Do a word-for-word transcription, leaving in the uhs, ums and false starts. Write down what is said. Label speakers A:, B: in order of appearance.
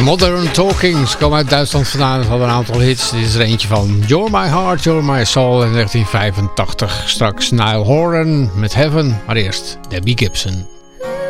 A: Modern Talkings komen uit Duitsland vandaan. Ze hadden een aantal hits. Dit is er eentje van You're My Heart, You're My Soul in negentien vijfentachtig. Straks Niall Horan met Heaven, maar eerst Debbie Gibson.